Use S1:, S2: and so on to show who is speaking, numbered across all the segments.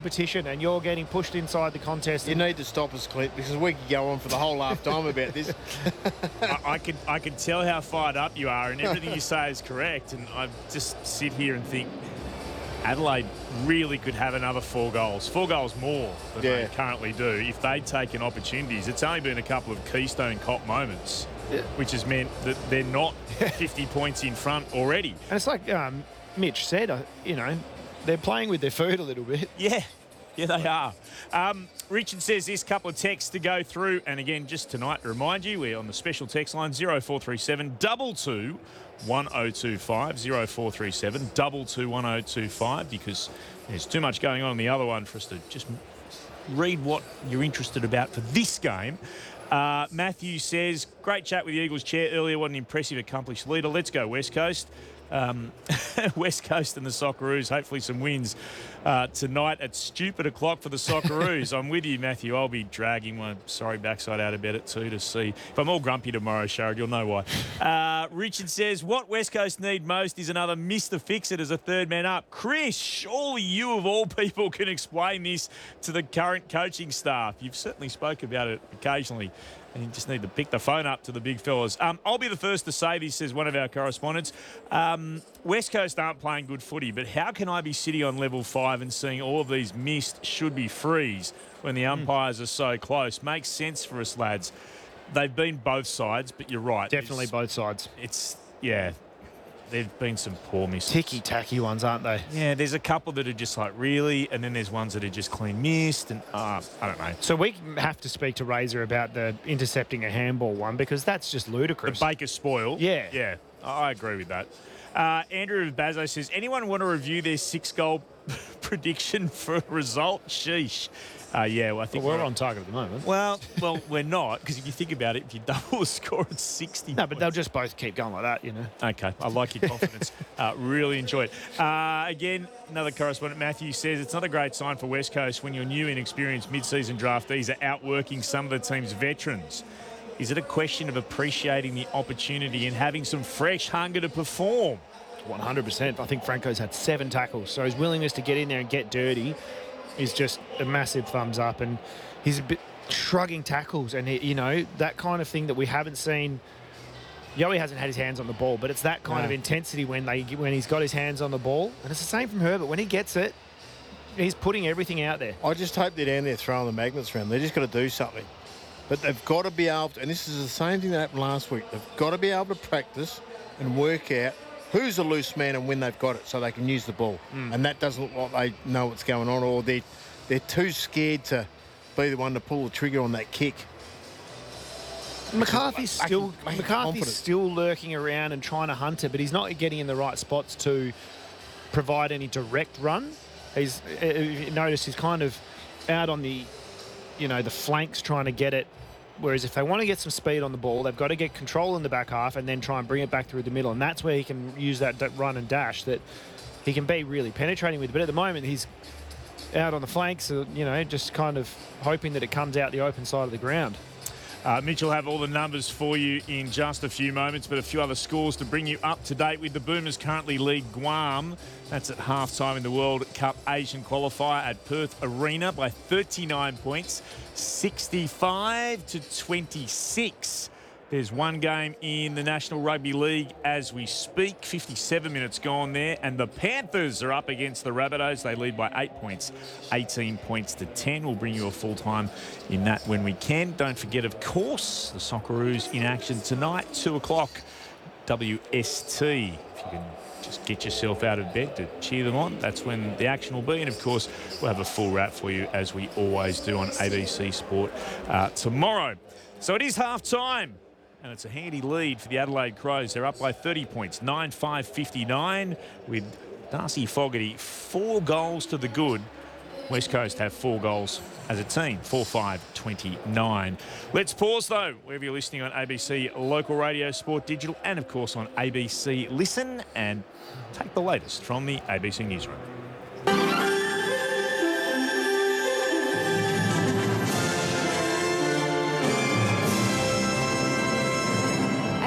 S1: competition and you're getting pushed inside the contest.
S2: You need to stop us, Clint, because we could go on for the whole half time about this.
S3: I can tell how fired up you are, and everything you say is correct. And I just sit here and think Adelaide really could have another 4 goals more than they currently do if they'd taken opportunities. It's only been a couple of Keystone Cop moments, which has meant that they're not 50 points in front already.
S1: And it's like Mitch said, they're playing with their food a little bit.
S3: Yeah, they are. Richard says this couple of texts to go through. And again, just tonight, to remind you, we're on the special text line 0437 22 1025, 0437 22 1025, because there's too much going on the other one for us to just read what you're interested about for this game. Matthew says, great chat with the Eagles chair earlier. What an impressive, accomplished leader. Let's go West Coast. West Coast and the Socceroos, hopefully some wins tonight at stupid o'clock for the Socceroos. I'm with you, Matthew. I'll be dragging my sorry backside out of bed at 2 to see. If I'm all grumpy tomorrow, Sharad, you'll know why. Richard says, what West Coast need most is another Mr. Fix-It as a third man up. Chris, surely you of all people can explain this to the current coaching staff. You've certainly spoke about it occasionally. And you just need to pick the phone up to the big fellas. I'll be the first to say this, says one of our correspondents. West Coast aren't playing good footy, but how can I be sitting on level 5 and seeing all of these missed should-be frees when the umpires are so close? Makes sense for us, lads. They've been both sides, but you're right.
S1: Definitely both sides.
S3: There've been some poor misses.
S1: Ticky-tacky ones, aren't they?
S3: Yeah, there's a couple that are just like, really? And then there's ones that are just clean missed. And I don't know.
S1: So we have to speak to Razor about the intercepting a handball one, because that's just ludicrous.
S3: The Baker spoil.
S1: Yeah.
S3: Yeah, I agree with that. Andrew Bazo says, anyone want to review their 6-goal prediction for a result? Sheesh. I think
S1: we're on target at the moment.
S3: Well, we're not, because if you think about it, if you double the score at 60
S1: No, but they'll just both keep going like that,
S3: Okay, I like your confidence. Really enjoy it. Again, another correspondent, Matthew, says it's not a great sign for West Coast when your new inexperienced mid-season draftees are outworking some of the team's veterans. Is it a question of appreciating the opportunity and having some fresh hunger to perform?
S1: 100%. I think Franco's had 7 tackles, so his willingness to get in there and get dirty is just a massive thumbs up, and he's a bit shrugging tackles, and that kind of thing that we haven't seen. Yowie hasn't had his hands on the ball, but it's that kind of intensity when he's got his hands on the ball, and it's the same from Herbert. When he gets it, he's putting everything out there.
S2: I just hope they're down there throwing the magnets around. They're just got to do something, but they've got to be able to, and this is the same thing that happened last week. They've got to be able to practice and work out who's a loose man and when they've got it, so they can use the ball. And that doesn't look like they know what's going on, or they're too scared to be the one to pull the trigger on that kick.
S1: McCarthy's still lurking around and trying to hunt it, but he's not getting in the right spots to provide any direct run. He's notice he's kind of out on the flanks trying to get it. Whereas if they want to get some speed on the ball, they've got to get control in the back half and then try and bring it back through the middle. And that's where he can use that run and dash that he can be really penetrating with. But at the moment, he's out on the flanks, just kind of hoping that it comes out the open side of the ground.
S3: Mitch will have all the numbers for you in just a few moments, but a few other scores to bring you up to date with. The Boomers currently lead Guam. That's at halftime in the World Cup Asian qualifier at Perth Arena by 39 points, 65-26. There's one game in the National Rugby League as we speak. 57 minutes gone there. And the Panthers are up against the Rabbitohs. They lead by 8 points, 18 points to 10. We'll bring you a full time in that when we can. Don't forget, of course, the Socceroos in action tonight, 2 o'clock, WST. If you can just get yourself out of bed to cheer them on, that's when the action will be. And, of course, we'll have a full wrap for you, as we always do on ABC Sport tomorrow. So it is half-time. And it's a handy lead for the Adelaide Crows. They're up by 30 points, 9-5-59, with Darcy Fogarty 4 goals to the good. West Coast have 4 goals as a team, 4-5-29. Let's pause, though, wherever you're listening on ABC Local Radio, Sport Digital, and, of course, on ABC Listen, and take the latest from the ABC Newsroom.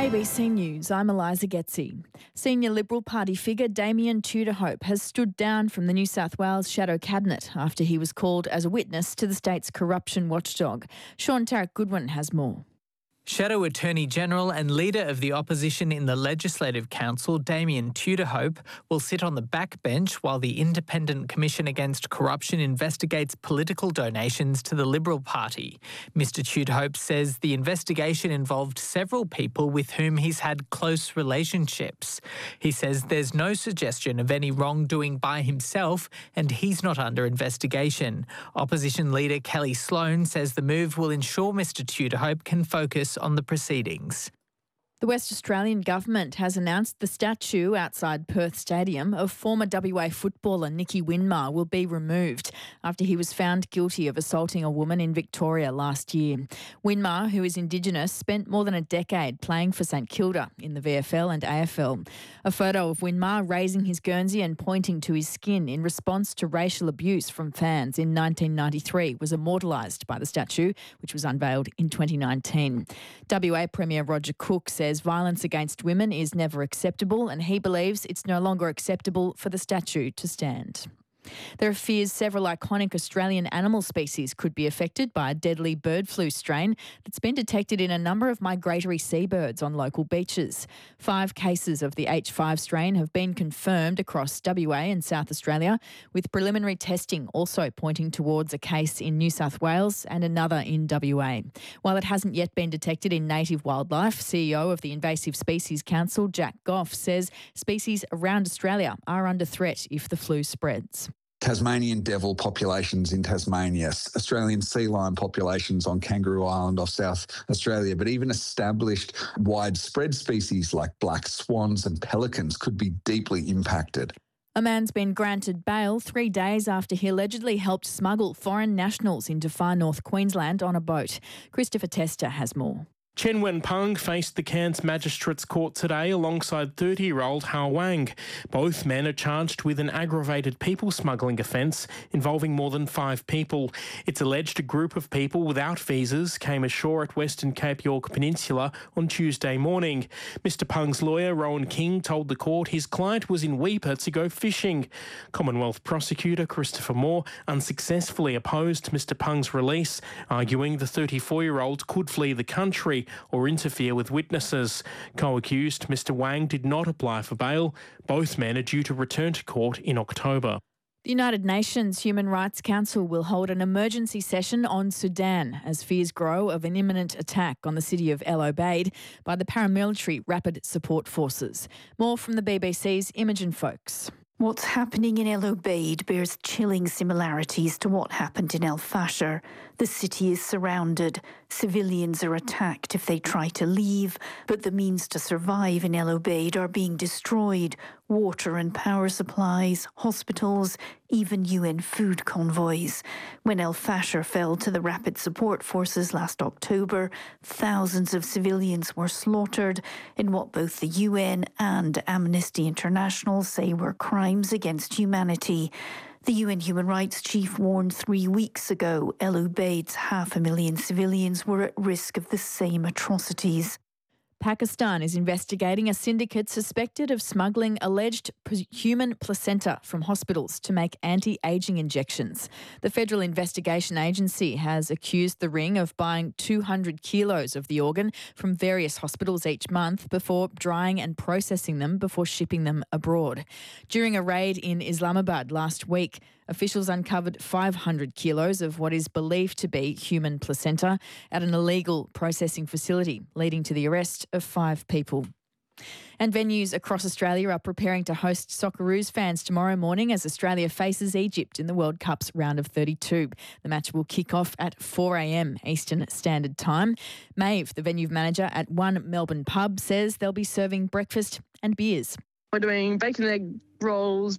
S4: ABC News, I'm Eliza Getzi. Senior Liberal Party figure Damien Tudor-Hope has stood down from the New South Wales Shadow Cabinet after he was called as a witness to the state's corruption watchdog. Sean Tarrant-Goodwin has more.
S5: Shadow Attorney-General and Leader of the Opposition in the Legislative Council, Damien Tudor-Hope, will sit on the backbench while the Independent Commission Against Corruption investigates political donations to the Liberal Party. Mr Tudor-Hope says the investigation involved several people with whom he's had close relationships. He says there's no suggestion of any wrongdoing by himself and he's not under investigation. Opposition Leader Kelly Sloan says the move will ensure Mr Tudor-Hope can focus on the proceedings.
S4: The West Australian Government has announced the statue outside Perth Stadium of former WA footballer Nicky Winmar will be removed after he was found guilty of assaulting a woman in Victoria last year. Winmar, who is Indigenous, spent more than a decade playing for St Kilda in the VFL and AFL. A photo of Winmar raising his Guernsey and pointing to his skin in response to racial abuse from fans in 1993 was immortalised by the statue, which was unveiled in 2019. WA Premier Roger Cook says violence against women is never acceptable and he believes it's no longer acceptable for the statue to stand. There are fears several iconic Australian animal species could be affected by a deadly bird flu strain that's been detected in a number of migratory seabirds on local beaches. 5 cases of the H5 strain have been confirmed across WA and South Australia, with preliminary testing also pointing towards a case in New South Wales and another in WA. While it hasn't yet been detected in native wildlife, CEO of the Invasive Species Council, Jack Goff, says species around Australia are under threat if the flu spreads.
S6: Tasmanian devil populations in Tasmania, Australian sea lion populations on Kangaroo Island off South Australia, but even established widespread species like black swans and pelicans could be deeply impacted.
S4: A man's been granted bail 3 days after he allegedly helped smuggle foreign nationals into far north Queensland on a boat. Christopher Tester has more.
S7: Chen Wenpeng faced the Cairns Magistrates Court today alongside 30-year-old Hao Wang. Both men are charged with an aggravated people smuggling offence involving more than 5 people. It's alleged a group of people without visas came ashore at Western Cape York Peninsula on Tuesday morning. Mr Peng's lawyer, Rowan King, told the court his client was in Weipa to go fishing. Commonwealth prosecutor Christopher Moore unsuccessfully opposed Mr Peng's release, arguing the 34-year-old could flee the country or interfere with witnesses. Co-accused Mr Wang did not apply for bail. Both men are due to return to court in October.
S4: The United Nations Human Rights Council will hold an emergency session on Sudan as fears grow of an imminent attack on the city of El Obeid by the paramilitary Rapid Support Forces. More from the BBC's Imogen Folks.
S8: What's happening in El Obeid bears chilling similarities to what happened in El Fasher. The city is surrounded. Civilians are attacked if they try to leave, but the means to survive in El Obeid are being destroyed. Water and power supplies, hospitals, even UN food convoys. When El Fasher fell to the Rapid Support Forces last October, thousands of civilians were slaughtered in what both the UN and Amnesty International say were crimes against humanity. The UN Human Rights Chief warned 3 weeks ago El Obeid's 500,000 civilians were at risk of the same atrocities.
S4: Pakistan is investigating a syndicate suspected of smuggling alleged human placenta from hospitals to make anti-aging injections. The Federal Investigation Agency has accused the ring of buying 200 kilos of the organ from various hospitals each month before drying and processing them before shipping them abroad. During a raid in Islamabad last week, officials uncovered 500 kilos of what is believed to be human placenta at an illegal processing facility, leading to the arrest of 5 people. And venues across Australia are preparing to host Socceroos fans tomorrow morning as Australia faces Egypt in the World Cup's round of 32. The match will kick off at 4 a.m. Eastern Standard Time. Maeve, the venue manager at One Melbourne Pub, says they'll be serving breakfast and beers.
S9: We're doing bacon and egg rolls,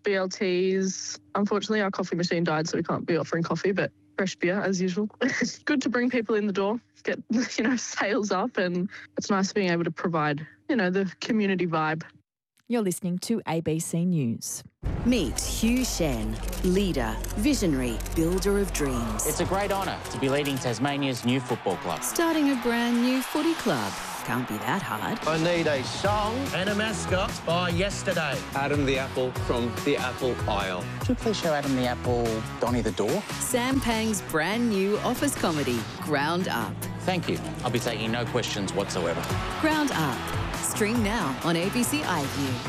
S9: BLTs. Unfortunately, our coffee machine died, so we can't be offering coffee, but fresh beer as usual. It's good to bring people in the door, get, sales up, and it's nice being able to provide, the community vibe.
S4: You're listening to ABC News.
S10: Meet Hugh Shen, leader, visionary, builder of dreams.
S11: It's a great honour to be leading Tasmania's new football club.
S10: Starting a brand new footy club. can't be that hard.
S11: I need a song and a mascot by yesterday.
S12: Adam the Apple from the Apple Isle.
S11: Could you please show Adam the Apple Donny the Door?
S10: Sam Pang's brand new office comedy, Ground Up.
S11: Thank you. I'll be taking no questions whatsoever.
S10: Ground Up. Stream now on ABC iView.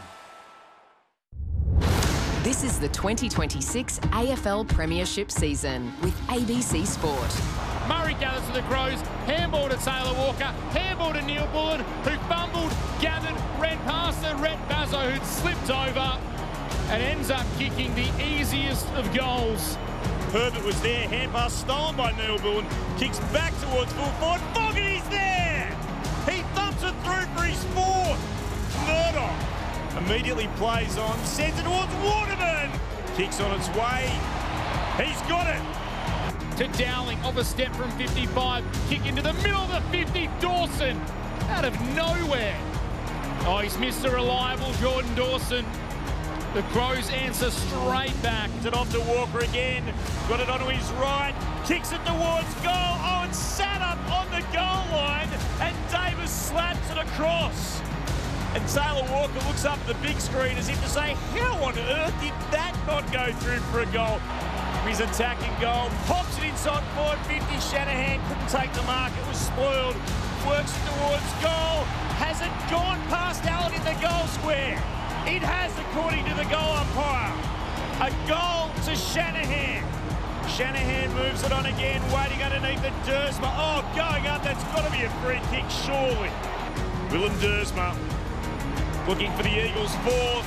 S13: This is the 2026 AFL Premiership season with ABC Sport.
S14: Murray gathers to the Crows, handball to Taylor Walker, handball to Neil Bullen, who fumbled, gathered, ran past the Rhett Bazzo, who'd slipped over and ends up kicking the easiest of goals.
S3: Herbert was there, hand pass stolen by Neil Bullen, kicks back towards full forward, Fogarty's there! He thumps it through for his fourth. Murdoch immediately plays on, sends it towards Waterman, kicks on its way, he's got it!
S14: To Dowling, off a step from 55, kick into the middle of the 50, Dawson, out of nowhere. Oh, he's Mr. Reliable, Jordan Dawson. The Crows answer straight back.
S3: It off to Walker again, got it onto his right, kicks it towards goal. Oh, it's sat up on the goal line, and Davis slaps it across. And Taylor Walker looks up at the big screen as if to say, how on earth did that not go through for a goal? His attacking goal, pops it inside forward 50, Shanahan couldn't take the mark, it was spoiled, works it towards goal, has it gone past Allen in the goal square? It has, according to the goal umpire. A goal to Shanahan. Shanahan moves it on again, waiting underneath the Dersma. Oh, going up, that's got to be a free kick, surely. Willem Dersma looking for the Eagles' fourth.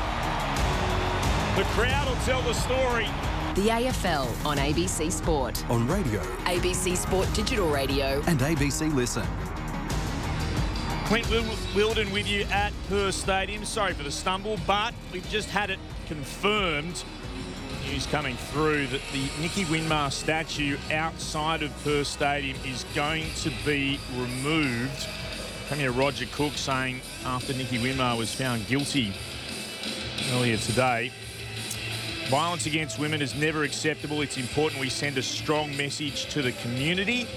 S3: The crowd will tell the story.
S13: The AFL on ABC Sport.
S15: On radio.
S13: ABC Sport Digital Radio.
S15: And ABC Listen.
S3: Clint Wilden with you at Perth Stadium. Sorry for the stumble, but we've just had it confirmed. News coming through that the Nicky Winmar statue outside of Perth Stadium is going to be removed. Premier Roger Cook saying after Nicky Winmar was found guilty earlier today, violence against women is never acceptable. It's important we send a strong message to the community.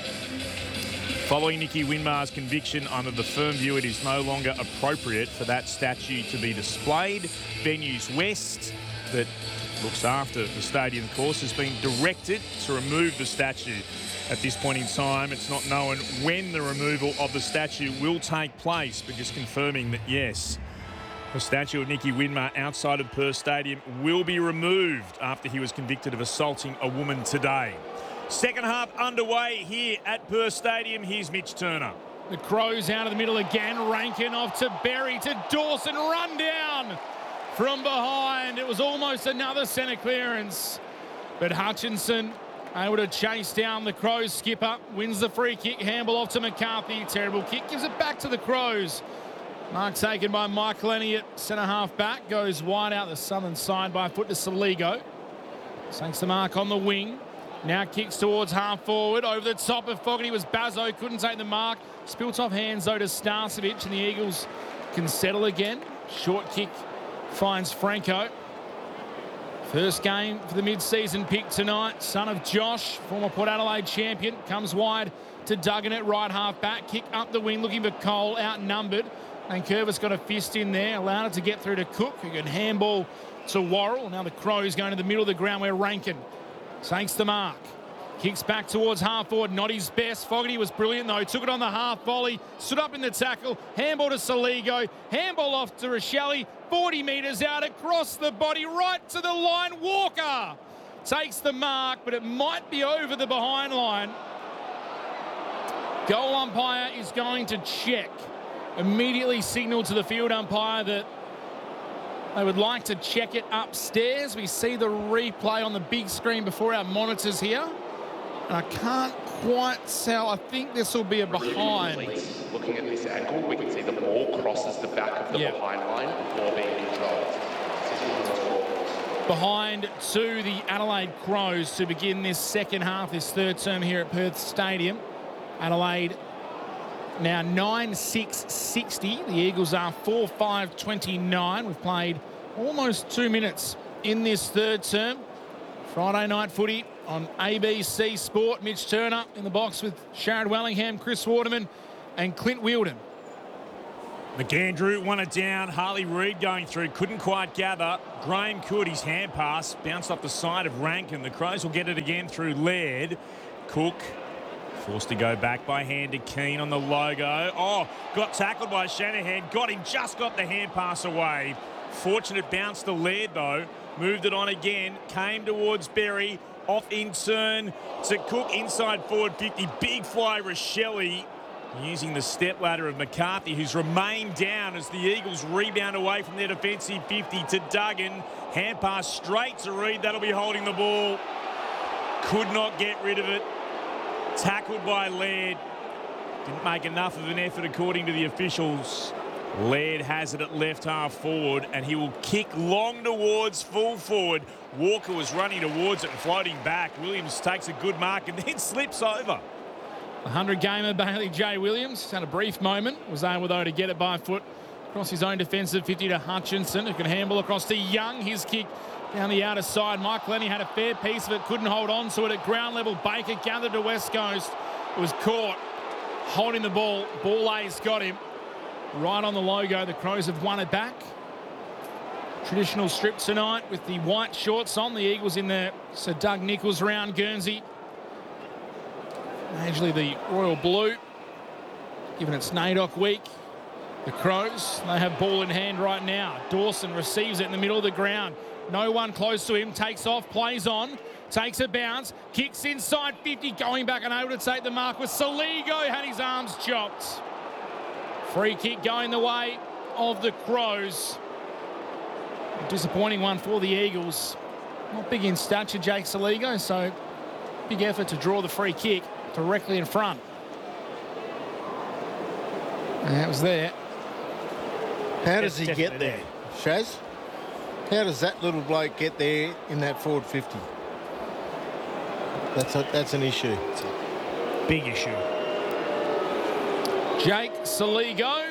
S3: Following Nicky Winmar's conviction, under the firm view it is no longer appropriate for that statue to be displayed. Venues West, that looks after the stadium course, has been directed to remove the statue. At this point in time, it's not known when the removal of the statue will take place, but just confirming that, yes, the statue of Nicky Winmar outside of Perth Stadium will be removed after he was convicted of assaulting a woman today. Second half underway here at Perth Stadium. Here's Mitch Turner.
S14: The Crows out of the middle again. Rankin off to Berry, to Dawson. Run down from behind. It was almost another centre clearance. But Hutchinson able to chase down the Crows skipper. Wins the free kick. Handball off to McCarthy. Terrible kick. Gives it back to the Crows. Mark taken by Michael Elliott. Centre half back. Goes wide out the southern side by foot to Saligo. Thanks to Mark on the wing. Now kicks towards half forward. Over the top of Fogarty was Bazzo. Couldn't take the mark. Spilt off hands though to Starcevic, and the Eagles can settle again. Short kick finds Franco. First game for the mid-season pick tonight. Son of Josh, former Port Adelaide champion. Comes wide to Duggan at right half back. Kick up the wing looking for Cole, outnumbered. And Curvis got a fist in there. Allowed it to get through to Cook, who can handball to Worrell. Now the Crows going to the middle of the ground where Rankin takes the mark. Kicks back towards half forward. Not his best. Fogarty was brilliant though. Took it on the half volley. Stood up in the tackle. Handball to Saligo. Handball off to Rochelle. 40 metres out. Across the body. Right to the line. Walker takes the mark, but it might be over the behind line. Goal umpire is going to check. Immediately signal to the field umpire that they would like to check it upstairs. We see the replay on the big screen before our monitors here. And I can't quite tell. I think this will be a behind.
S16: Looking at this angle, we can see the ball crosses the back of the behind line before being controlled.
S14: Behind to the Adelaide Crows to begin this second half, this third term here at Perth Stadium. Adelaide now 9-6-60. The Eagles are 4-5-29. We've played almost 2 minutes in this third term. Friday night footy on ABC Sport. Mitch Turner in the box with Sharad Wellingham, Chris Waterman and Clint Wheeldon.
S3: McAndrew won it down. Harley Reid going through. Couldn't quite gather. Graham Cook, his hand pass. Bounced off the side of Rankin. The Crows will get it again through Laird. Cook forced to go back by hand to Keane on the logo. Oh, got tackled by Shanahan. Got him. Just got the hand pass away. Fortunate bounce to Laird, though. Moved it on again. Came towards Berry. Off in turn to Cook. Inside forward 50. Big fly, Rochelle. Using the step ladder of McCarthy, who's remained down as the Eagles rebound away from their defensive 50 to Duggan. Hand pass straight to Reid. That'll be holding the ball. Could not get rid of it. Tackled by Laird. Didn't make enough of an effort according to the officials. Laird has it at left half forward and he will kick long towards full forward. Walker was running towards it and floating back. Williams takes a good mark and then slips over.
S14: 100-gamer Bailey J. Williams had a brief moment, was able though to get it by foot across his own defensive 50 to Hutchinson, who can handle across to Young. His kick down the outer side. Mike Lenny had a fair piece of it, couldn't hold on to it at ground level. Baker gathered to West Coast. It was caught, holding the ball. Ball A's got him right on the logo. The Crows have won it back. Traditional strip tonight with the white shorts on. The Eagles in the Sir Doug Nicholls round Guernsey. Majorly the royal blue, given it's NAIDOC week. The Crows, they have ball in hand right now. Dawson receives it in the middle of the ground. No one close to him, takes off, plays on, takes a bounce, kicks inside 50, going back and able to take the mark with Saligo, had his arms chopped. Free kick going the way of the Crows. A disappointing one for the Eagles. Not big in stature, Jake Saligo, so big effort to draw the free kick directly in front. And that was there.
S2: How does he get there, Shaz? How does that little bloke get there in that forward 50? That's an issue. It's a
S1: big issue.
S14: Jake Saligo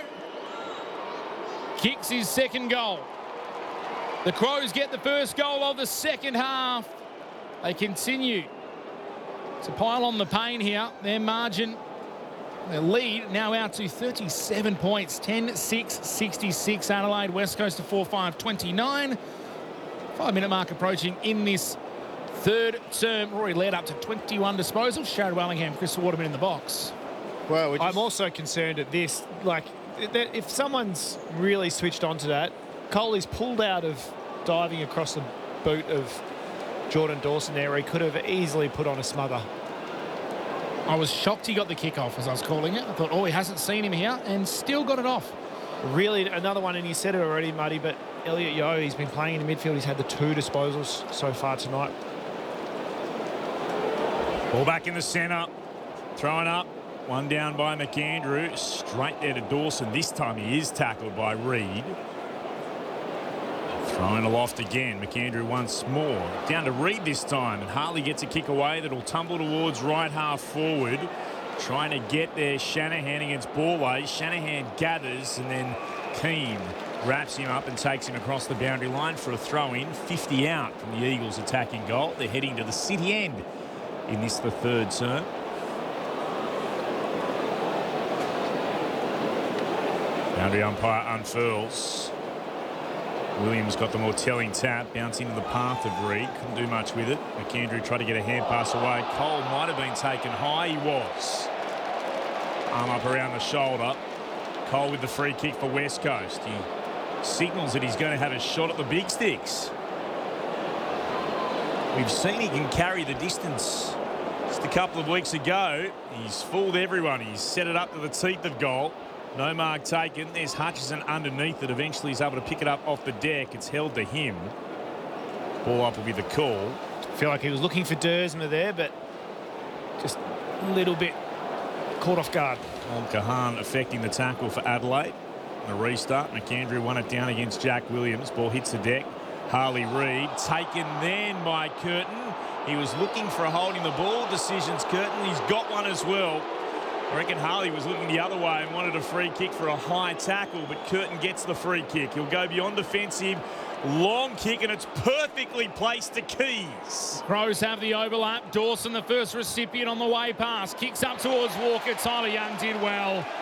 S14: kicks his second goal. The Crows get the first goal of the second half. They continue to pile on the pain here. Their margin, their lead now out to 37 points. 10-6-66 Adelaide. West Coast to 4-5-29. 5-minute mark approaching in this third term. Rory led up to 21 disposals. Sharad Wellingham, Chris Waterman in the box.
S1: Well, I'm also concerned at this. Like, if someone's really switched on to that, Coley's pulled out of diving across the boot of Jordan Dawson there. He could have easily put on a smother.
S14: I was shocked he got the kick-off, as I was calling it. I thought, oh, he hasn't seen him here, and still got it off.
S1: Really, another one, and you said it already, Muddy, but Elliot Yeo, he's been playing in the midfield. He's had the 2 disposals so far tonight.
S3: Ball back in the centre. Throwing up. One down by McAndrew. Straight there to Dawson. This time he is tackled by Reid. Throwing aloft again. McAndrew once more. Down to Reid this time. And Harley gets a kick away that'll tumble towards right half forward. Trying to get there. Shanahan against Ballway. Shanahan gathers and then Keane wraps him up and takes him across the boundary line for a throw-in. 50 out from the Eagles attacking goal. They're heading to the city end in this, the third term. Boundary umpire unfurls. Williams got the more telling tap, bouncing into the path of Reid. Couldn't do much with it. McAndrew tried to get a hand pass away. Cole might have been taken high. He was. Arm up around the shoulder. Cole with the free kick for West Coast. He signals that he's going to have a shot at the big sticks. We've seen he can carry the distance. Just a couple of weeks ago, he's fooled everyone. He's set it up to the teeth of goal. No mark taken. There's Hutchison underneath it. Eventually he's able to pick it up off the deck. It's held to him. Ball up will be the call.
S1: I feel like he was looking for Dersma there, but just a little bit caught off guard.
S3: Kahan affecting the tackle for Adelaide. The restart. McAndrew won it down against Jack Williams. Ball hits the deck. Harley Reid taken then by Curtin. He was looking for a holding the ball decisions, Curtin. He's got one as well. I reckon Harley was looking the other way and wanted a free kick for a high tackle, but Curtin gets the free kick. He'll go beyond defensive. Long kick, and it's perfectly placed to Keys.
S14: Crows have the overlap. Dawson, the first recipient on the way past. Kicks up towards Walker. Tyler Young did well.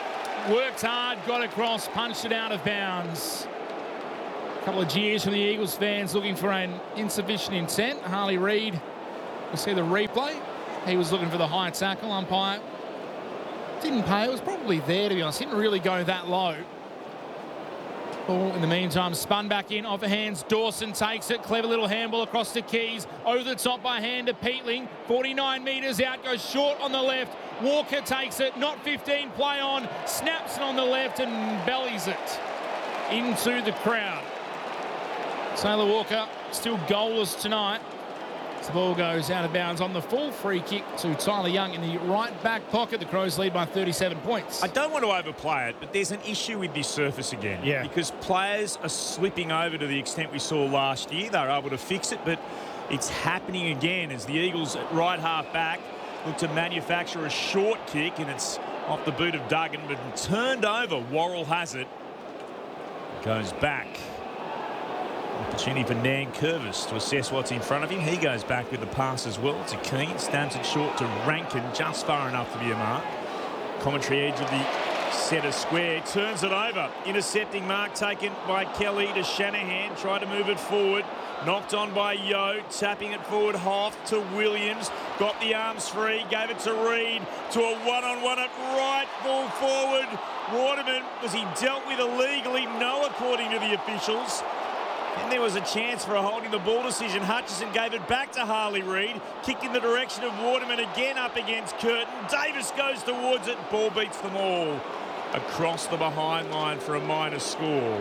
S14: worked hard, got across, punched it out of bounds. A couple of jeers from the Eagles fans looking for an insufficient intent. Harley Reid, you see the replay. He was looking for the high tackle. Umpire didn't pay. It was probably there, to be honest. Didn't really go that low. Ball, in the meantime, spun back in off the hands. Dawson takes it. Clever little handball across to Keys. Over the top by hand to Peatling. 49 metres out. Goes short on the left. Walker takes it. Not 15. Play on. Snaps it on the left and bellies it into the crowd. Taylor Walker still goalless tonight. The ball goes out of bounds on the full. Free kick to Tyler Young in the right back pocket. The Crows lead by 37 points.
S3: I don't want to overplay it, but there's an issue with this surface again.
S1: Yeah.
S3: Because players are slipping over to the extent we saw last year. They were able to fix it, but it's happening again as the Eagles at right half back look to manufacture a short kick, and it's off the boot of Duggan, but turned over. Worrell has it. Goes back. Opportunity for Nankervis to assess what's in front of him. He goes back with the pass as well to Keane. Stabs it short to Rankin, just far enough to be a mark. Commentary edge of the centre square. Turns it over. Intercepting mark taken by Kelly to Shanahan. Tried to move it forward. Knocked on by Yo. Tapping it forward. Hoff to Williams. Got the arms free. Gave it to Reid. To a one-on-one at right. Full forward. Waterman, was he dealt with illegally? No, according to the officials. And there was a chance for a holding the ball decision. Hutchison gave it back to Harley Reid. Kicked in the direction of Waterman, again up against Curtin. Davis goes towards it. Ball beats them all across the behind line for a minor score.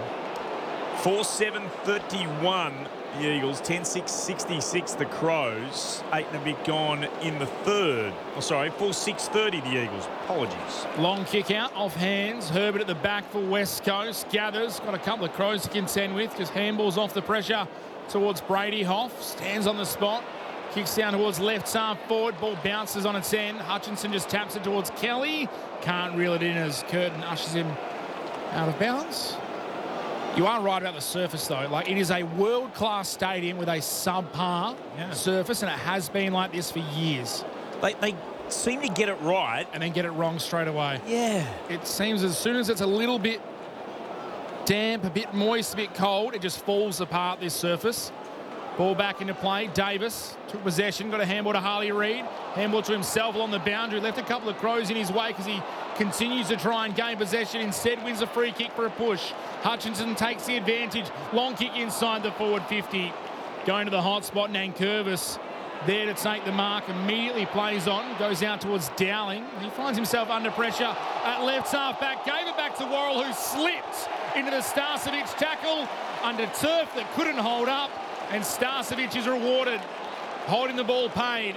S3: 4-7-31 the Eagles, 10-6-66 the Crows. 8 and a bit gone in the third. Oh, sorry, 4-6-30 the Eagles. Apologies.
S14: Long kick out off hands. Herbert at the back for West Coast. Gathers. Got a couple of Crows to contend with. Just handballs off the pressure towards Brady Hoff. Stands on the spot. Kicks down towards left half forward. Ball bounces on its end. Hutchinson just taps it towards Kelly. Can't reel it in as Curtin ushers him out of bounds. You are right about the surface, though. Like, it is a world-class stadium with a subpar surface, and it has been like this for years.
S3: They seem to get it right.
S14: And then get it wrong straight away.
S3: Yeah.
S14: It seems as soon as it's a little bit damp, a bit moist, a bit cold, it just falls apart, this surface. Ball back into play. Davis took possession, got a handball to Harley Reid. Handball to himself along the boundary. Left a couple of Crows in his way because he continues to try and gain possession. Instead wins a free kick for a push. Hutchinson takes the advantage. Long kick inside the forward 50. Going to the hot spot, Nankervis there to take the mark. Immediately plays on. Goes out towards Dowling. He finds himself under pressure at left half back. Gave it back to Worrell, who slipped into the Starcevic tackle under turf that couldn't hold up. And Starcevic is rewarded. Holding the ball paid.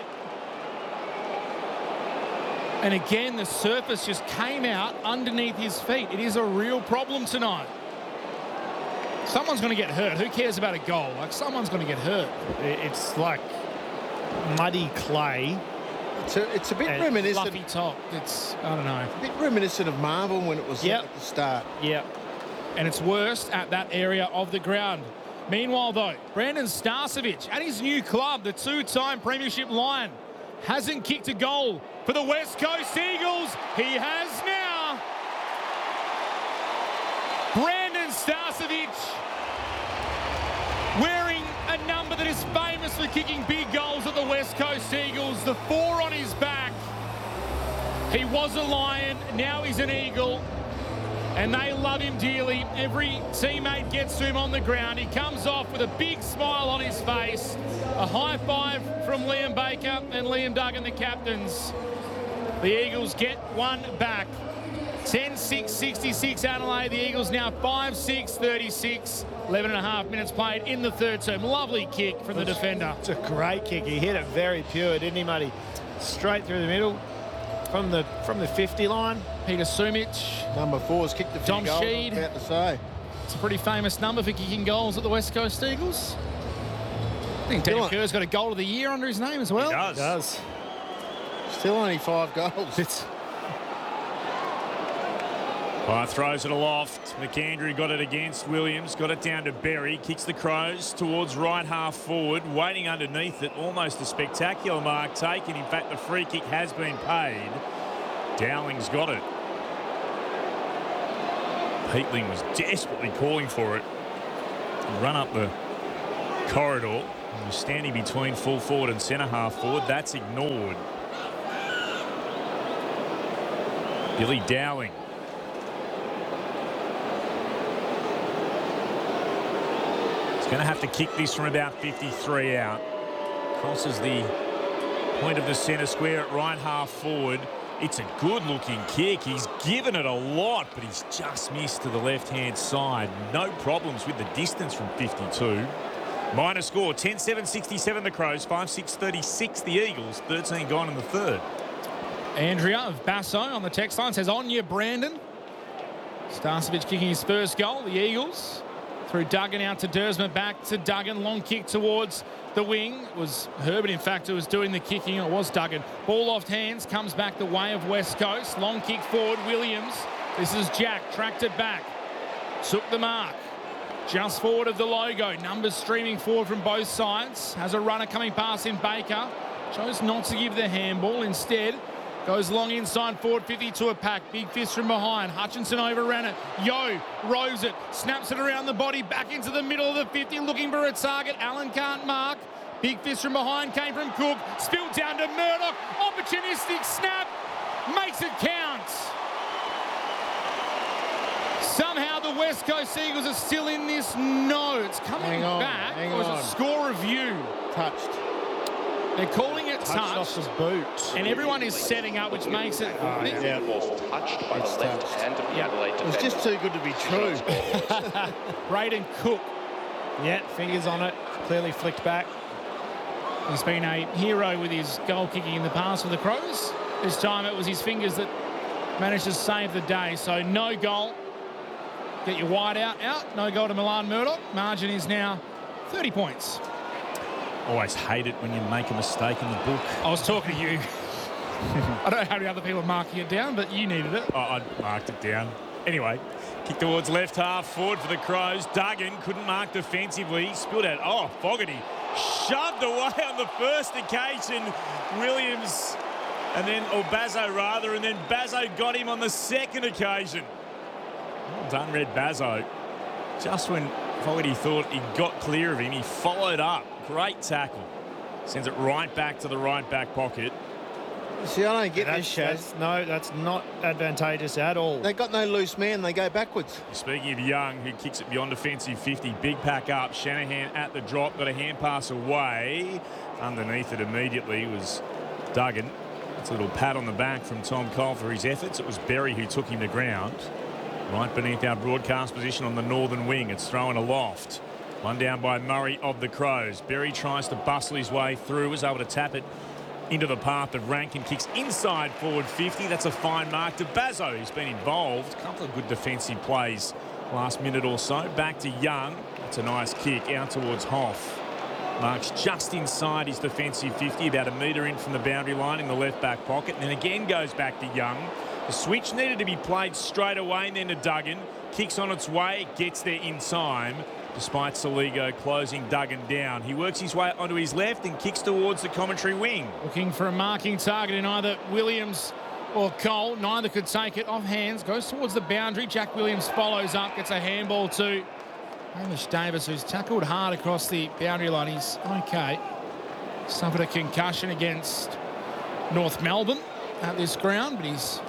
S14: And again, the surface just came out underneath his feet. It is a real problem tonight. Someone's going to get hurt. Who cares about a goal? Like, someone's going to get hurt.
S1: It's like muddy clay.
S2: It's a bit reminiscent.
S14: Fluffy top. It's, I don't know.
S2: A bit reminiscent of Marvel when it was at the start.
S14: Yep. And it's worst at that area of the ground. Meanwhile, though, Brandon Starcevic at his new club, the two-time Premiership Lion, hasn't kicked a goal for the West Coast Eagles. He has now. Brandon Starcevic, wearing a number that is famous for kicking big goals at the West Coast Eagles, the 4 on his back. He was a Lion, now he's an Eagle. And they love him dearly. Every teammate gets to him on the ground. He comes off with a big smile on his face. A high five from Liam Baker and Liam Duggan, the captains. The Eagles get one back. 10-6-66 Adelaide. The Eagles now 5-6-36. 11 and a half minutes played in the third term. Lovely kick from the defender.
S1: It's a great kick. He hit it very pure, didn't he, Muddy? Straight through the middle. From the 50 line.
S14: Peter Sumich.
S2: Number 4's kicked the 50 goals.
S14: Sheed.
S2: About to say.
S14: It's a pretty famous number for kicking goals at the West Coast Eagles. I think Dan Kerr's got a goal of the year under his name as well.
S3: He does.
S2: Still only 5 goals.
S3: Throws it aloft. McAndrew got it against Williams. Got it down to Berry. Kicks the Crows towards right half forward. Waiting underneath it. Almost a spectacular mark taken. In fact, the free kick has been paid. Dowling's got it. Peatling was desperately calling for it. Run up the corridor. And was standing between full forward and centre half forward. That's ignored. Billy Dowling. He's going to have to kick this from about 53 out. Crosses the point of the centre square at right half forward. It's a good-looking kick. He's given it a lot, but he's just missed to the left-hand side. No problems with the distance from 52. Minor score, 10-7-67 the Crows, 5-6-36 the Eagles, 13 gone in the third.
S14: Andrea of Basso on the text line says, on you, Brandon. Starcevic kicking his first goal, the Eagles. Through Duggan out to Dersma, back to Duggan. Long kick towards the wing. It was Herbert, in fact, who was doing the kicking. It was Duggan. Ball off hands, comes back the way of West Coast. Long kick forward, Williams. This is Jack, tracked it back. Took the mark. Just forward of the logo. Numbers streaming forward from both sides. Has a runner coming past in Baker. Chose not to give the handball. Instead, goes long inside forward, 50 to a pack. Big fist from behind. Hutchinson overran it. Yo rows it. Snaps it around the body. Back into the middle of the 50. Looking for a target. Allen can't mark. Big fist from behind came from Cook. Spilled down to Murdoch. Opportunistic snap. Makes it count. Somehow the West Coast Eagles are still in this. No, it's coming back. Or is it score review?
S2: Touched.
S14: They're calling it touch.
S1: Off his boot.
S14: And everyone is setting up, which makes it...
S16: It was touched by the left hand of the Adelaide defender.
S2: It's just too good to be true.
S14: Braden Cook.
S1: Yeah, fingers on it. Clearly flicked back.
S14: He's been a hero with his goal kicking in the past for the Crows. This time it was his fingers that managed to save the day. So no goal. Get your wide out. No goal to Milan Murdoch. Margin is now 30 points.
S3: Always hate it when you make a mistake in the book.
S14: I was talking to you. I don't know how many other people are marking it down, but you needed it.
S3: Oh, I marked it down. Anyway, kick towards left half forward for the Crows. Duggan couldn't mark defensively. Spilled out. Oh, Fogarty shoved away on the first occasion. Williams or Bazzo rather, and then Bazzo got him on the second occasion. Well done, Red Bazzo. Just when Fogarty thought he got clear of him, he followed up. Great tackle. Sends it right back to the right back pocket.
S2: See, I don't get this, Shaz.
S1: No, that's not advantageous at all.
S2: They got no loose man. They go backwards.
S3: Speaking of Young, who kicks it beyond defensive 50. Big pack up. Shanahan at the drop. Got a hand pass away. Underneath it immediately was Duggan. It's a little pat on the back from Tom Cole for his efforts. It was Berry who took him to ground. Right beneath our broadcast position on the northern wing. It's thrown aloft. One down by Murray of the Crows. Berry tries to bustle his way through. Was able to tap it into the path of Rankin. Kicks inside forward 50. That's a fine mark to Bazzo, who's been involved. A couple of good defensive plays last minute or so. Back to Young. That's a nice kick out towards Hoff. Marks just inside his defensive 50, about a metre in from the boundary line in the left back pocket. And then again goes back to Young. The switch needed to be played straight away, and then to Duggan. Kicks on its way, gets there in time, despite Saligo closing Duggan down. He works his way onto his left and kicks towards the commentary wing.
S14: Looking for a marking target in either Williams or Cole. Neither could take it off hands. Goes towards the boundary. Jack Williams follows up, gets a handball to Hamish Davis, who's tackled hard across the boundary line. He's okay. Suffered a concussion against North Melbourne at this ground, but he's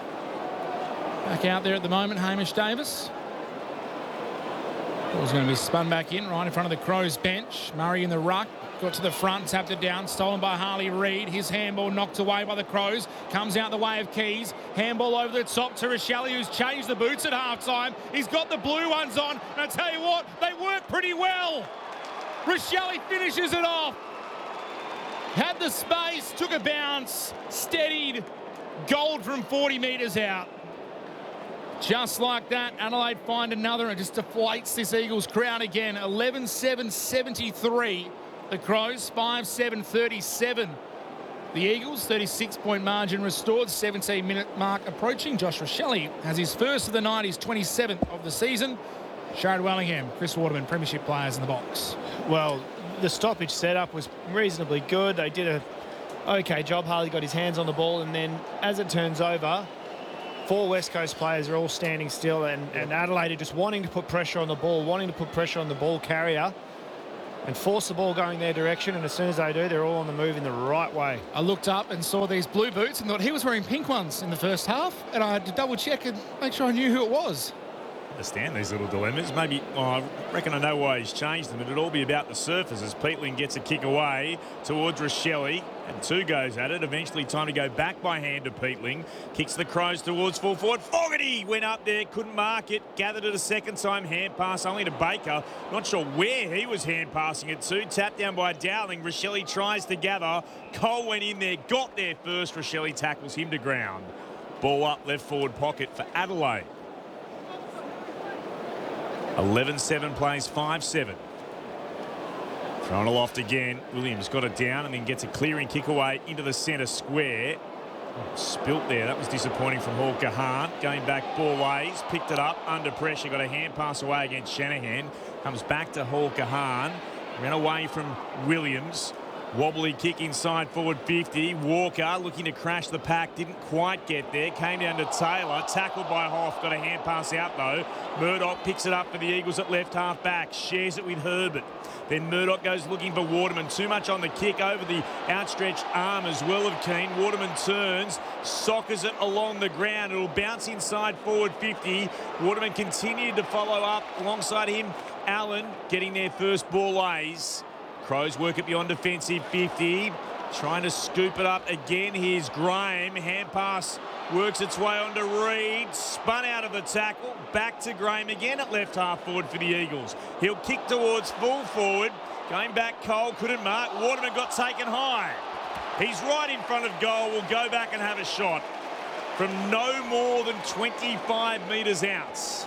S14: back out there at the moment, Hamish Davis. Ball's going to be spun back in right in front of the Crows bench. Murray in the ruck. Got to the front, tapped it down, stolen by Harley Reid. His handball knocked away by the Crows. Comes out the way of Keys. Handball over the top to Rachele, who's changed the boots at halftime. He's got the blue ones on. And I tell you what, they work pretty well. Rachele finishes it off. Had the space, took a bounce, steadied, gold from 40 metres out. Just like that, Adelaide find another and just deflates this Eagles crowd again. 11-7-73. The Crows, 5-7-37. The Eagles, 36-point margin restored, 17-minute mark approaching. Josh Rachele has his first of the night, his 27th of the season. Sharad Wellingham, Chris Waterman, premiership players in the box.
S1: Well, the stoppage setup was reasonably good. They did a okay job. Harley got his hands on the ball, and then as it turns over, 4 West Coast players are all standing still, and Adelaide are just wanting to put pressure on the ball, wanting to put pressure on the ball carrier and force the ball going their direction. And as soon as they do, they're all on the move in the right way.
S14: I looked up and saw these blue boots and thought he was wearing pink ones in the first half, and I had to double check and make sure I knew who it was.
S3: Understand these little dilemmas. Maybe, I reckon I know why he's changed them. It'd all be about the surface as Peatling gets a kick away towards Rochelle. And 2 goes at it. Eventually time to go back by hand to Peatling. Kicks the Crows towards full forward. Fogarty went up there, couldn't mark it. Gathered it a second time. Hand pass only to Baker. Not sure where he was hand passing it to. Tapped down by Dowling. Rochelle tries to gather. Cole went in there, got there first. Rochelle tackles him to ground. Ball up left forward pocket for Adelaide. 11-7 plays 5-7. Thrown aloft again. Williams got it down and then gets a clearing kick away into the centre square. Spilt there. That was disappointing from Hawker Hahn. Going back ball ways. Picked it up under pressure. Got a hand pass away against Shanahan. Comes back to Hawker Hahn. Ran away from Williams. Wobbly kick inside forward 50. Walker looking to crash the pack. Didn't quite get there. Came down to Taylor. Tackled by Hoff. Got a hand pass out though. Murdoch picks it up for the Eagles at left half back. Shares it with Herbert. Then Murdoch goes looking for Waterman. Too much on the kick over the outstretched arm as well of Keane. Waterman turns. Sockers it along the ground. It'll bounce inside forward 50. Waterman continued to follow up alongside him. Allen getting their first ball lays. Crows work it beyond defensive 50. Trying to scoop it up again. Here's Graham. Hand pass works its way onto Reid. Spun out of the tackle. Back to Graham again at left half forward for the Eagles. He'll kick towards full forward. Going back, Cole couldn't mark. Waterman got taken high. He's right in front of goal. We'll go back and have a shot from no more than 25 metres out.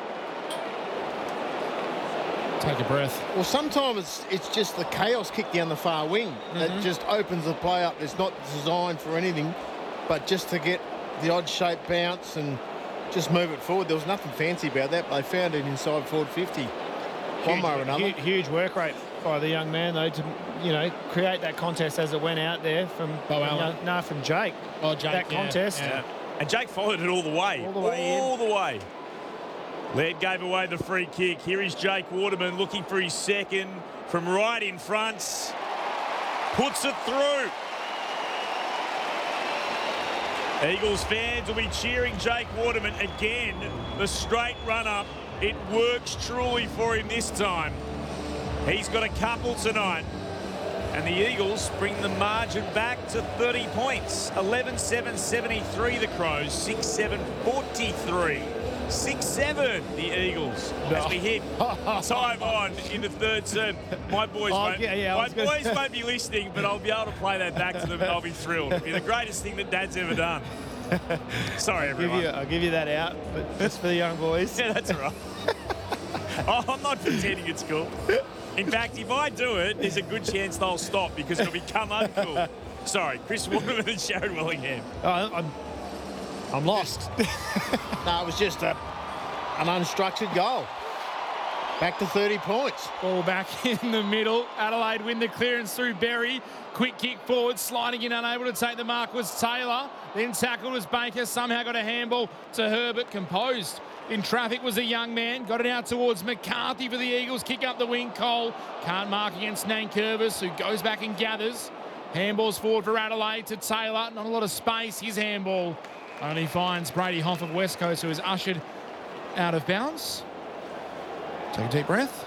S14: Take a breath.
S2: Well, sometimes it's just the chaos kick down the far wing that just opens the play up. It's not designed for anything, but just to get the odd shape bounce and just move it forward. There was nothing fancy about that, but they found it inside forward 50. One way or another.
S1: Huge work rate by the young man, though, to create that contest as it went out there from from Jake.
S14: Oh, Jake,
S1: that contest.
S3: Yeah. And Jake followed it all the way. All the way. Laird gave away the free kick. Here is Jake Waterman looking for his second from right in front. Puts it through. Eagles fans will be cheering Jake Waterman again. The straight run up. It works truly for him this time. He's got a couple tonight. And the Eagles bring the margin back to 30 points. 11-7, 73 the Crows. 6-7, 43. 6-7 the Eagles as we hit time on in the third term. My boys, won't be listening, but I'll be able to play that back to them and I'll be thrilled. It'll be the greatest thing that Dad's ever done. Sorry, everyone.
S1: I'll give you that out, but just for the young boys.
S3: Yeah, that's all right. I'm not pretending it's cool. In fact, if I do it, there's a good chance they'll stop because it'll become uncool. Sorry, Chris Waterman and Sharon Willingham.
S1: I'm lost.
S2: No, it was just an unstructured goal. Back to 30 points.
S14: Ball back in the middle. Adelaide win the clearance through Berry. Quick kick forward, sliding in, unable to take the mark was Taylor. Then tackled was Baker. Somehow got a handball to Herbert. Composed in traffic was a young man. Got it out towards McCarthy for the Eagles. Kick up the wing. Cole can't mark against Nankervis, who goes back and gathers. Handballs forward for Adelaide to Taylor. Not a lot of space. His handball only finds Brady Hoff of West Coast, who is ushered out of bounds. Take a deep breath.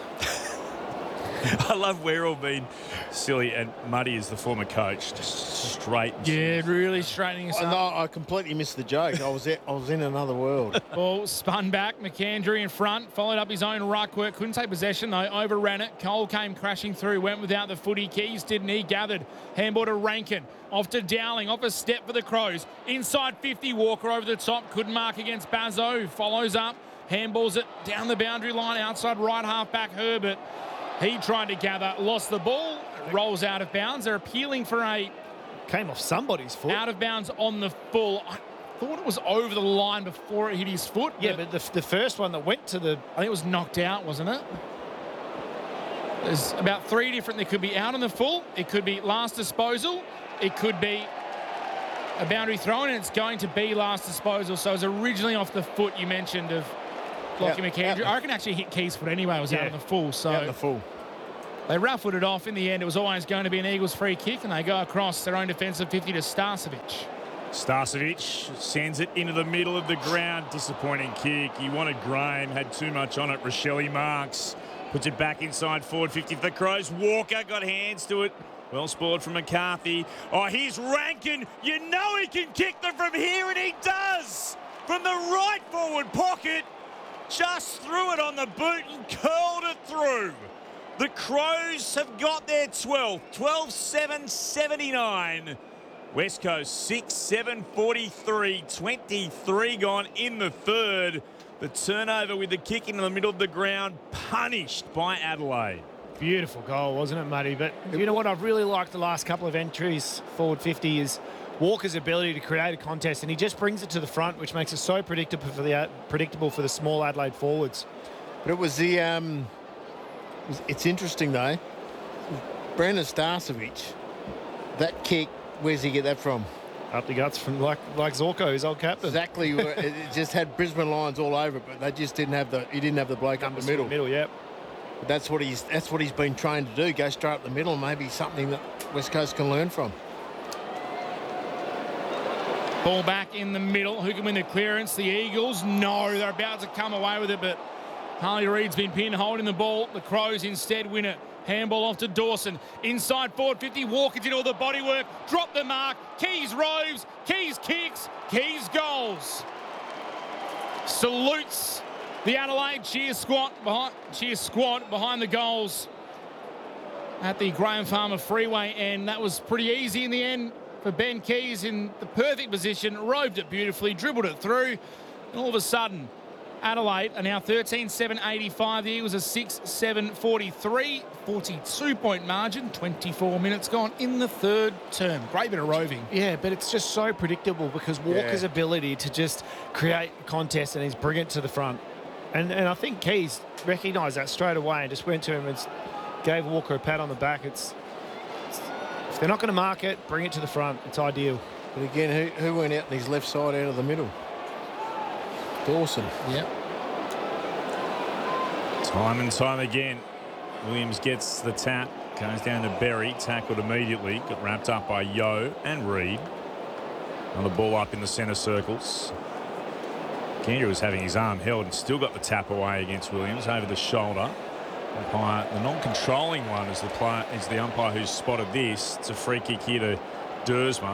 S3: I love we're all being silly and Muddy is the former coach. Just straight.
S14: Yeah, really straightening us up.
S2: No, I completely missed the joke. I was in another world.
S14: Ball spun back. McAndrew in front. Followed up his own ruck work. Couldn't take possession though. Overran it. Cole came crashing through. Went without the footy. Keys didn't he? Gathered. Handball to Rankin. Off to Dowling. Off a step for the Crows. Inside 50. Walker over the top. Couldn't mark against Bazzo. Follows up. Handballs it down the boundary line. Outside right half back Herbert. He tried to gather, lost the ball, rolls out of bounds. They're appealing for a...
S1: Came off somebody's foot.
S14: Out of bounds on the full. I thought it was over the line before it hit his foot.
S1: Yeah, but the first one that went to the...
S14: I think it was knocked out, wasn't it? There's about 3 different... It could be out on the full. It could be last disposal. It could be a boundary thrown, and it's going to be last disposal. So it was originally off the foot you mentioned of Lockie McAndrew. I reckon actually hit Keys' foot anyway. It was out of the full. So
S2: out of the full.
S14: They roughed it off. In the end, it was always going to be an Eagles free kick, and they go across their own defensive 50 to Starcevic.
S3: Starcevic sends it into the middle of the ground. Disappointing kick. He wanted Graham, had too much on it. Rochelle Marks puts it back inside forward 50 for the Crows. Walker got hands to it. Well spoiled from McCarthy. Oh, here's Rankin. You know he can kick them from here, and he does. From the right forward pocket. Just threw it on the boot and curled it through. The Crows have got their 12th. 12-7-79. West Coast 6-7-43. 23 gone in the third. The turnover with the kick into the middle of the ground, punished by Adelaide.
S1: Beautiful goal, wasn't it, Matty? But you know what I've really liked the last couple of entries forward 50 is Walker's ability to create a contest, and he just brings it to the front, which makes it so predictable for the small Adelaide forwards.
S2: But it was the it's interesting though. Brandon Starcevic, that kick, where's he get that from?
S1: Up the guts from like Zorko, his old captain.
S2: Exactly. It just had Brisbane lines all over it, but they just didn't have the. He didn't have the bloke up the middle.
S1: Yep.
S2: But that's what he's been trained to do. Go straight up the middle, and maybe something that West Coast can learn from.
S14: Ball back in the middle. Who can win the clearance? The Eagles. No, they're about to come away with it, but Harley Reid's been pinned holding the ball. The Crows instead win it. Handball off to Dawson. Inside forward 50. Walker did all the bodywork. Dropped the mark. Keys roves. Keys kicks. Keys goals. Salutes the Adelaide cheer squad behind the goals at the Graham Farmer Freeway, and that was pretty easy in the end for Ben Keys in the perfect position. Roved it beautifully, dribbled it through, and all of a sudden Adelaide are now 13-7-85. The Eagles are 6-7-43. 42-point margin. 24 minutes gone in the third term. Great bit of roving.
S1: Yeah, but it's just so predictable because Walker's ability to just create a contest and he's bring it to the front. And I think Keys recognised that straight away and just went to him and gave Walker a pat on the back. If they're not going to mark it, bring it to the front. It's ideal.
S2: But again, who went out on his left side out of the middle? Dawson.
S14: Yep.
S3: Time and time again, Williams gets the tap, goes down to Berry, tackled immediately, got wrapped up by Yeo and Reid. Another ball up in the centre circles. Kendra was having his arm held and still got the tap away against Williams over the shoulder. Umpire, the non-controlling one is the umpire who's spotted this. It's a free kick here to Dersma.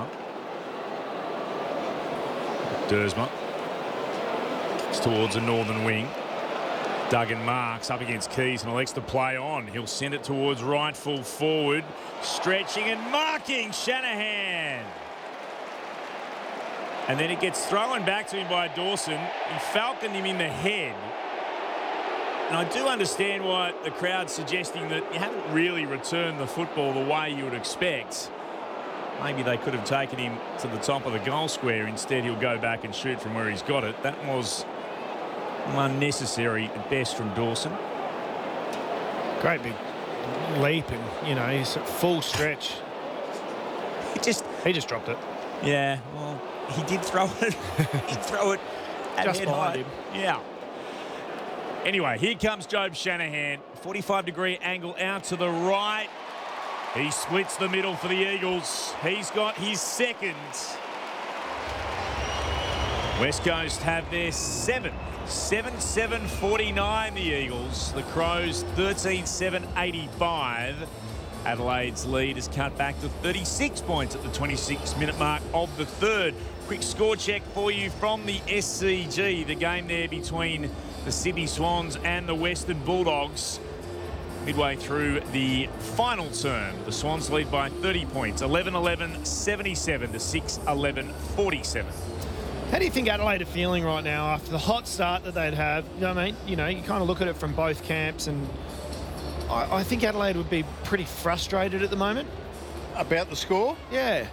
S3: Dersma kicks towards the northern wing. Duggan Marks up against Keys and elects to play on. He'll send it towards right full forward. Stretching and marking Shanahan. And then it gets thrown back to him by Dawson. He falconed him in the head. And I do understand why the crowd's suggesting that you haven't really returned the football the way you would expect. Maybe they could have taken him to the top of the goal square. Instead, he'll go back and shoot from where he's got it. That was unnecessary at best from Dawson.
S1: Great big leap and, he's at full stretch. He just dropped it.
S3: Yeah, well, he did throw it. He'd throw it at
S1: just
S3: head
S1: behind
S3: height.
S1: him.
S3: Yeah. Anyway, here comes Jobe Shanahan. 45-degree angle out to the right. He splits the middle for the Eagles. He's got his second. West Coast have their seventh. 7-7-49, the Eagles. The Crows 13-7-85. Adelaide's lead is cut back to 36 points at the 26-minute mark of the third. Quick score check for you from the SCG. The game there between the Sydney Swans and the Western Bulldogs. Midway through the final term, the Swans lead by 30 points, 11-11, 77 to 6-11-47.
S1: How do you think Adelaide are feeling right now after the hot start that they'd have? You kind of look at it from both camps, and I think Adelaide would be pretty frustrated at the moment.
S2: About the score?
S1: Yeah.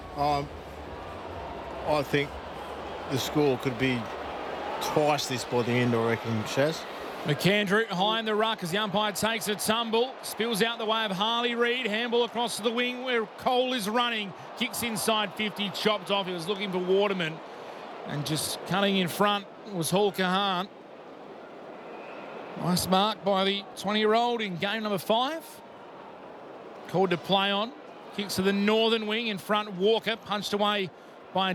S2: I think the score could be twice this by the end, I reckon, Shaz.
S14: McAndrew high in the ruck as the umpire takes a tumble. Spills out the way of Harley Reid. Handball across to the wing where Cole is running. Kicks inside 50, chopped off. He was looking for Waterman. And just cutting in front was Hall Kahan. Nice mark by the 20-year-old in game number 5. Called to play on. Kicks to the northern wing in front. Walker punched away